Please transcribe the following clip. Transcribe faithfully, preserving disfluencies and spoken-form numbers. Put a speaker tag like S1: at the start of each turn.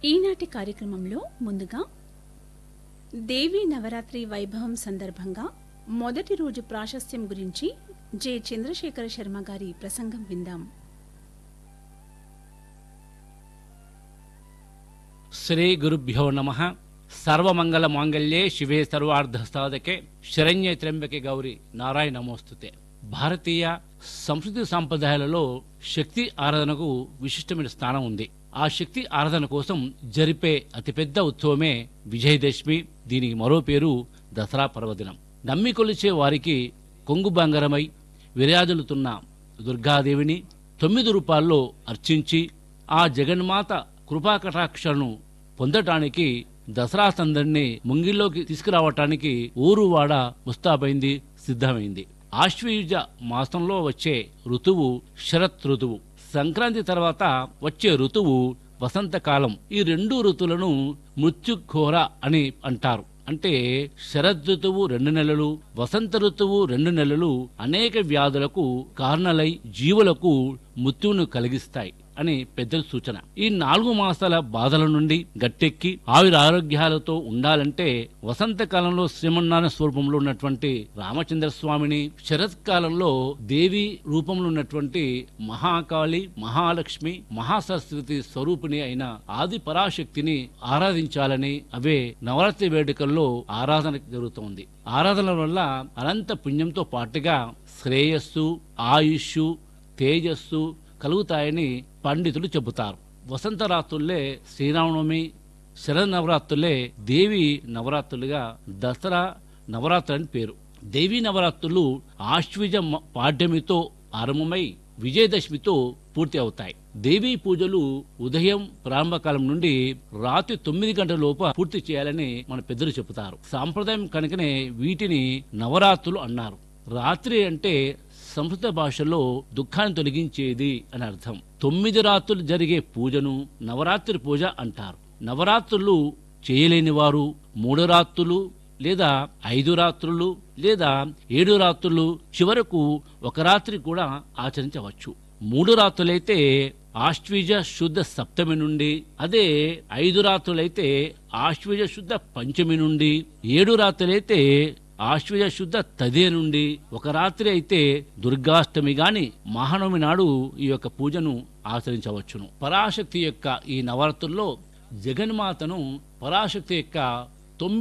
S1: ఈనాటి కార్యక్రమంలో ముందుగా దేవీ నవరాత్రి వైభవం సందర్భంగా మొదటి రోజు ప్రాశస్త్యం గురించి జె చంద్రశేఖర శర్మ గారి ప్రసంగం విందాం.
S2: శ్రీ గురుభ్యో నమః. సర్వమంగళ మాంగళ్యే శివే సర్వార్థ సాధకే శరణ్యే త్ర్యంబకే గౌరి నారాయణ నమోస్తుతే. భారతీయ సంస్కృతి సాంప్రదాయాలలో శక్తి ఆరాధనకు విశిష్టమైన స్థానం ఉంది. ఆ శక్తి ఆరాధన కోసం జరిపే అతిపెద్ద ఉత్సవమే విజయదశమి. దీనికి మరో పేరు దసరా పర్వదినం. నమ్మి కొలిచే వారికి కొంగు బంగారమై విరాజులుతున్న దుర్గాదేవిని తొమ్మిది రూపాల్లో అర్చించి ఆ జగన్మాత కృపాకటాక్షలను పొందటానికి దసరా సందడిని ముంగిల్లోకి తీసుకురావటానికి ఊరువాడ ముస్తాబైంది, సిద్ధమైంది. ఆశ్వయుజ మాసంలో వచ్చే ఋతువు శరత్ ఋతువు. సంక్రాంతి తర్వాత వచ్చే ఋతువు వసంతకాలం. ఈ రెండు ఋతువులను మృత్యుఘోర అని అంటారు. అంటే శరద్ ఋతువు రెండు నెలలు, వసంత ఋతువు రెండు నెలలు అనేక వ్యాధులకు కారణలై జీవులకు మృత్యువును కలిగిస్తాయి అని పెద్దల సూచన. ఈ నాలుగు మాసాల బాధల నుండి గట్టెక్కి ఆయుర ఆరోగ్యాలతో ఉండాలంటే వసంతకాలంలో శ్రీమన్నారాయణ స్వరూపంలో ఉన్నటువంటి రామచంద్ర స్వామిని, శరత్కాలంలో దేవి రూపంలో ఉన్నటువంటి మహాకాళి, మహాలక్ష్మి, మహాసరస్వతి స్వరూపిణి అయిన ఆది పరాశక్తిని ఆరాధించాలని అవే నవరాత్రి వేడుకల్లో ఆరాధన జరుగుతోంది. ఆరాధన వల్ల అనంత పుణ్యంతో పాటుగా శ్రేయస్సు, ఆయుష్షు, తేజస్సు కలుగుతాయని పండితులు చెబుతారు. వసంత రాత్రులే శ్రీరామనవమి, శరన్నవరాత్రులే దేవి నవరాత్రులుగా దసరా నవరాత్రి అని పేరు. దేవీ నవరాత్రులు ఆశ్వీజ పాడ్యమితో ఆరంభమై విజయదశమితో పూర్తి అవుతాయి. దేవీ పూజలు ఉదయం ప్రారంభకాలం నుండి రాత్రి తొమ్మిది గంటల లోపు పూర్తి చేయాలని మన పెద్దలు చెబుతారు. సాంప్రదాయం కనుకనే వీటిని నవరాత్రులు అన్నారు. రాత్రి అంటే సంస్కృత భాషలో దుఃఖాన్ని తొలగించేది అని అర్థం. తొమ్మిది రాత్రులు జరిగే పూజను నవరాత్రి పూజ అంటారు. నవరాత్రులు చేయలేని వారు మూడు రాత్రులు లేదా ఐదు రాత్రులు లేదా ఏడు రాత్రులు చివరకు ఒక రాత్రి కూడా ఆచరించవచ్చు. మూడు రాత్రులైతే ఆశ్వీజ శుద్ధ సప్తమి నుండి, అదే ఐదు రాత్రులైతే ఆశ్వీజ శుద్ధ పంచమి నుండి, ఏడు రాత్రులైతే ఆశ్వజ శుద్ధ తదే నుండి, ఒక రాత్రి అయితే దుర్గాష్టమి గాని మహానవమి నాడు ఈ యొక్క పూజను ఆచరించవచ్చును. పరాశక్తి యొక్క ఈ నవరాత్రుల్లో జగన్మాతను పరాశక్తి యొక్క